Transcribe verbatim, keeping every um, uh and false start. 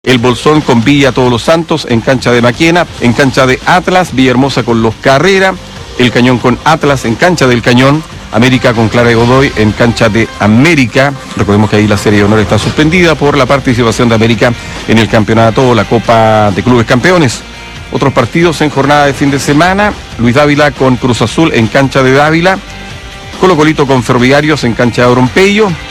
El Bolsón con Villa Todos los Santos en cancha de Maquena, en cancha de Atlas, Villahermosa con Los Carrera, El Cañón con Atlas en cancha del Cañón, América con Clara de Godoy en cancha de América. Recordemos que ahí la Serie de Honor está suspendida por la participación de América en el campeonato, la Copa de Clubes Campeones. Otros partidos en jornada de fin de semana, Luis Dávila con Cruz Azul en cancha de Dávila, Colo Colito con Ferroviarios en cancha de Orompeyo,